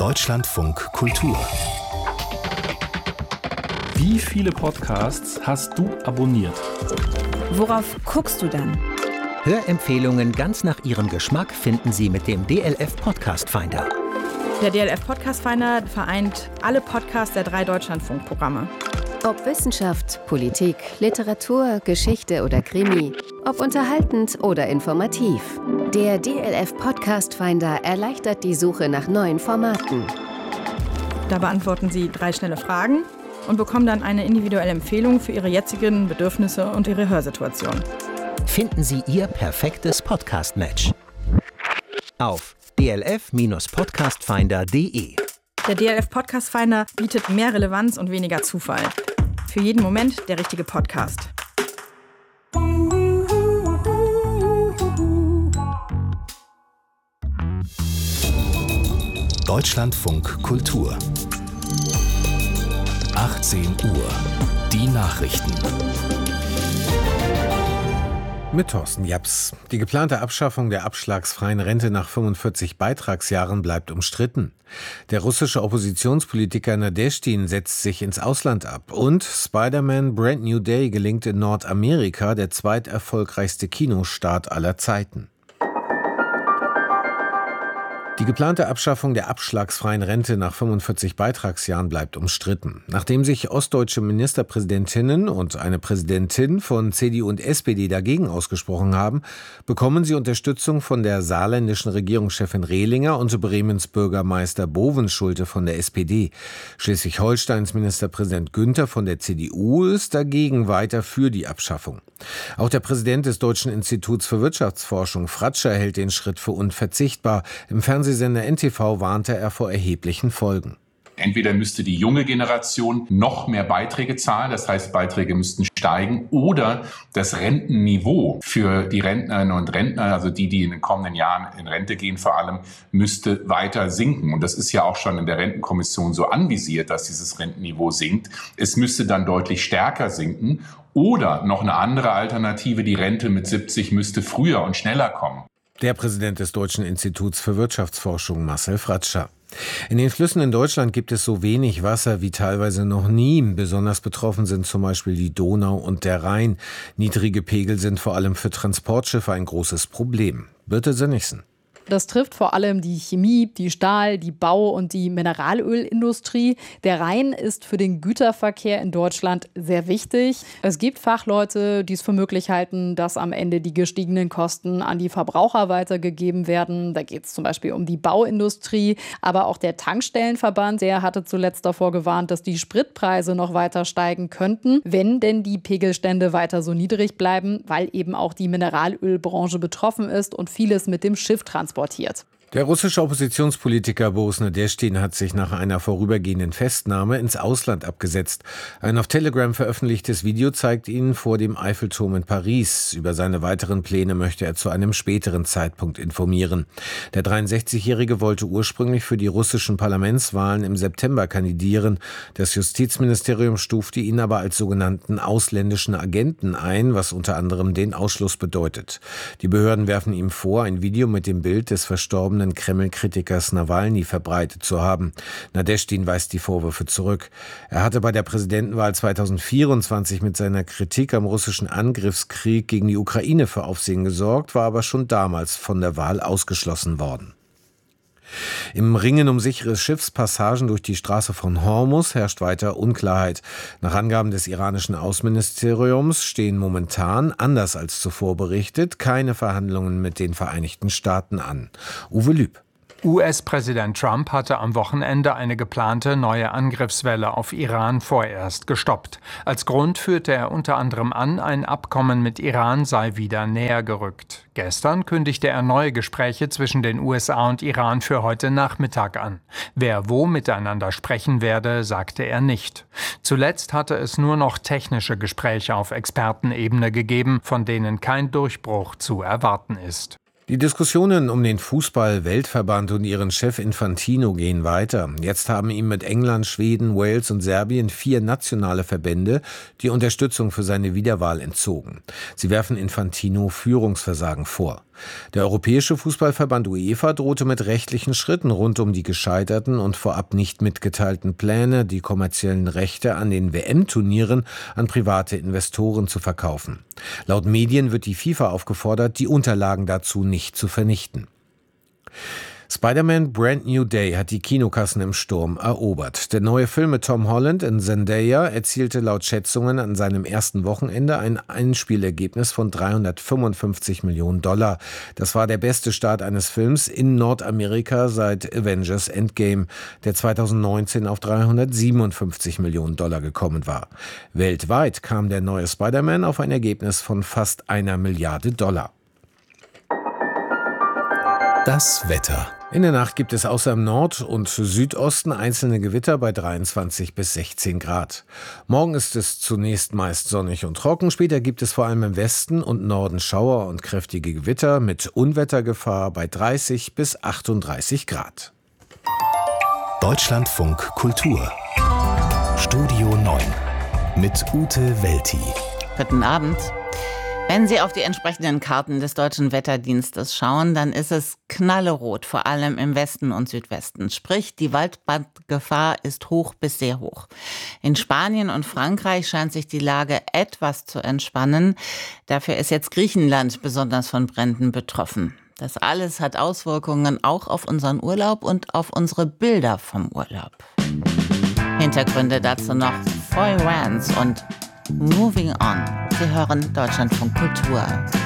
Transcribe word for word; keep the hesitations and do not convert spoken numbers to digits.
Deutschlandfunk Kultur. Wie viele Podcasts hast du abonniert? Worauf guckst du dann? Hörempfehlungen ganz nach Ihrem Geschmack finden Sie mit dem D L F Podcast Finder. Der D L F Podcast Finder vereint alle Podcasts der drei Deutschlandfunkprogramme. Ob Wissenschaft, Politik, Literatur, Geschichte oder Krimi, ob unterhaltend oder informativ. Der D L F Podcast Finder erleichtert die Suche nach neuen Formaten. Da beantworten Sie drei schnelle Fragen und bekommen dann eine individuelle Empfehlung für Ihre jetzigen Bedürfnisse und Ihre Hörsituation. Finden Sie Ihr perfektes Podcast-Match auf d l f Podcast finder punkt d e. Der D L F Podcast Finder bietet mehr Relevanz und weniger Zufall. Für jeden Moment der richtige Podcast. Deutschlandfunk Kultur. achtzehn Uhr. Die Nachrichten. Mit Thorsten Japs. Die geplante Abschaffung der abschlagsfreien Rente nach fünfundvierzig Beitragsjahren bleibt umstritten. Der russische Oppositionspolitiker Nadeschdin setzt sich ins Ausland ab. Und Spider-Man Brand New Day gelingt in Nordamerika, der zweiterfolgreichste Kinostart aller Zeiten. Die geplante Abschaffung der abschlagsfreien Rente nach fünfundvierzig Beitragsjahren bleibt umstritten. Nachdem sich ostdeutsche Ministerpräsidentinnen und eine Präsidentin von C D U und S P D dagegen ausgesprochen haben, bekommen sie Unterstützung von der saarländischen Regierungschefin Rehlinger und Bremens Bürgermeister Bovenschulte von der S P D. Schleswig-Holsteins Ministerpräsident Günther von der C D U ist dagegen weiter für die Abschaffung. Auch der Präsident des Deutschen Instituts für Wirtschaftsforschung, Fratscher, hält den Schritt für unverzichtbar. Im Fernsehsender N T V warnte er vor erheblichen Folgen. Entweder müsste die junge Generation noch mehr Beiträge zahlen, das heißt, Beiträge müssten steigen, oder das Rentenniveau für die Rentnerinnen und Rentner, also die, die in den kommenden Jahren in Rente gehen vor allem, müsste weiter sinken. Und das ist ja auch schon in der Rentenkommission so anvisiert, dass dieses Rentenniveau sinkt. Es müsste dann deutlich stärker sinken. Oder noch eine andere Alternative, die Rente mit siebzig müsste früher und schneller kommen. Der Präsident des Deutschen Instituts für Wirtschaftsforschung, Marcel Fratscher. In den Flüssen in Deutschland gibt es so wenig Wasser wie teilweise noch nie. Besonders betroffen sind zum Beispiel die Donau und der Rhein. Niedrige Pegel sind vor allem für Transportschiffe ein großes Problem. Birte Sönnigsen. Das trifft vor allem die Chemie, die Stahl-, die Bau- und die Mineralölindustrie. Der Rhein ist für den Güterverkehr in Deutschland sehr wichtig. Es gibt Fachleute, die es für möglich halten, dass am Ende die gestiegenen Kosten an die Verbraucher weitergegeben werden. Da geht es zum Beispiel um die Bauindustrie. Aber auch der Tankstellenverband, der hatte zuletzt davor gewarnt, dass die Spritpreise noch weiter steigen könnten, wenn denn die Pegelstände weiter so niedrig bleiben, weil eben auch die Mineralölbranche betroffen ist und vieles mit dem Schiff transportiert. Der russische Oppositionspolitiker Boris Nadeschdin hat sich nach einer vorübergehenden Festnahme ins Ausland abgesetzt. Ein auf Telegram veröffentlichtes Video zeigt ihn vor dem Eiffelturm in Paris. Über seine weiteren Pläne möchte er zu einem späteren Zeitpunkt informieren. Der dreiundsechzigjährige wollte ursprünglich für die russischen Parlamentswahlen im September kandidieren. Das Justizministerium stufte ihn aber als sogenannten ausländischen Agenten ein, was unter anderem den Ausschluss bedeutet. Die Behörden werfen ihm vor, ein Video mit dem Bild des verstorbenen Kreml-Kritikers Nawalny verbreitet zu haben. Nadeschdin weist die Vorwürfe zurück. Er hatte bei der Präsidentenwahl zweitausendvierundzwanzig mit seiner Kritik am russischen Angriffskrieg gegen die Ukraine für Aufsehen gesorgt, war aber schon damals von der Wahl ausgeschlossen worden. Im Ringen um sichere Schiffspassagen durch die Straße von Hormuz herrscht weiter Unklarheit. Nach Angaben des iranischen Außenministeriums stehen momentan, anders als zuvor berichtet, keine Verhandlungen mit den Vereinigten Staaten an. Uwe Lüb. U S-Präsident Trump hatte am Wochenende eine geplante neue Angriffswelle auf Iran vorerst gestoppt. Als Grund führte er unter anderem an, ein Abkommen mit Iran sei wieder näher gerückt. Gestern kündigte er neue Gespräche zwischen den U S A und Iran für heute Nachmittag an. Wer wo miteinander sprechen werde, sagte er nicht. Zuletzt hatte es nur noch technische Gespräche auf Expertenebene gegeben, von denen kein Durchbruch zu erwarten ist. Die Diskussionen um den Fußball-Weltverband und ihren Chef Infantino gehen weiter. Jetzt haben ihm mit England, Schweden, Wales und Serbien vier nationale Verbände die Unterstützung für seine Wiederwahl entzogen. Sie werfen Infantino Führungsversagen vor. Der Europäische Fußballverband UEFA drohte mit rechtlichen Schritten rund um die gescheiterten und vorab nicht mitgeteilten Pläne, die kommerziellen Rechte an den W M-Turnieren an private Investoren zu verkaufen. Laut Medien wird die FIFA aufgefordert, die Unterlagen dazu nicht zu vernichten. Spider-Man Brand New Day hat die Kinokassen im Sturm erobert. Der neue Film mit Tom Holland und Zendaya erzielte laut Schätzungen an seinem ersten Wochenende ein Einspielergebnis von dreihundertfünfundfünfzig Millionen Dollar. Das war der beste Start eines Films in Nordamerika seit Avengers Endgame, der zweitausendneunzehn auf dreihundertsiebenundfünfzig Millionen Dollar gekommen war. Weltweit kam der neue Spider-Man auf ein Ergebnis von fast einer Milliarde Dollar. Das Wetter. In der Nacht gibt es außer im Nord- und Südosten einzelne Gewitter bei dreiundzwanzig bis sechzehn Grad. Morgen ist es zunächst meist sonnig und trocken. Später gibt es vor allem im Westen und Norden Schauer und kräftige Gewitter mit Unwettergefahr bei dreißig bis achtunddreißig Grad. Deutschlandfunk Kultur. Studio neun mit Ute Welti. Guten Abend. Wenn Sie auf die entsprechenden Karten des Deutschen Wetterdienstes schauen, dann ist es knallerot, vor allem im Westen und Südwesten. Sprich, die Waldbrandgefahr ist hoch bis sehr hoch. In Spanien und Frankreich scheint sich die Lage etwas zu entspannen. Dafür ist jetzt Griechenland besonders von Bränden betroffen. Das alles hat Auswirkungen auch auf unseren Urlaub und auf unsere Bilder vom Urlaub. Hintergründe dazu noch Foy Vance und Moving On. Sie hören Deutschlandfunk Kultur.